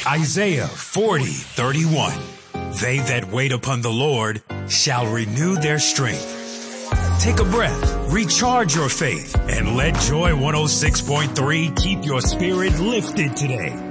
Isaiah 40:31. They that wait upon the Lord shall renew their strength. Take a breath, recharge your faith, and let Joy 106.3 keep your spirit lifted today.